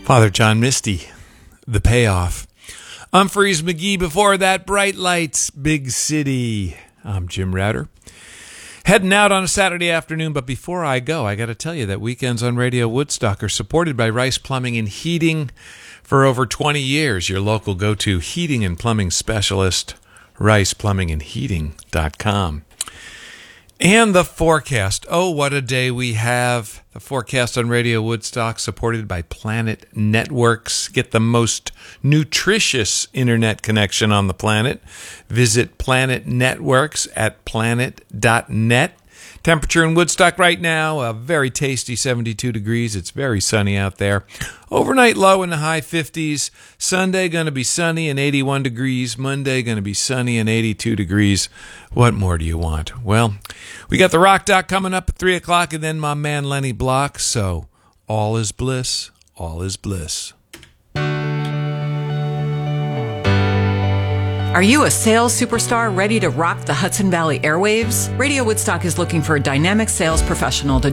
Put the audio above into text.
Father John Misty, The Payoff. Humphreys McGee before that, Bright Lights, Big City. I'm Jim Router. Heading out on a Saturday afternoon, but before I go, I got to tell you that Weekends on Radio Woodstock are supported by Rice Plumbing and Heating for over 20 years. Your local go-to heating and plumbing specialist, riceplumbingandheating.com. And the forecast. Oh, what a day we have. The forecast on Radio Woodstock, supported by Planet Networks. Get the most nutritious internet connection on the planet. Visit Planet Networks at planet.net. Temperature in Woodstock right now, a very tasty 72 degrees. It's very sunny out there. Overnight low in the high 50s. Sunday going to be sunny and 81 degrees. Monday going to be sunny and 82 degrees. What more do you want? Well, we got the Rock Doc coming up at 3 o'clock and then my man Lenny Block. So all is bliss, all is bliss. Are you a sales superstar ready to rock the Hudson Valley airwaves? Radio Woodstock is looking for a dynamic sales professional to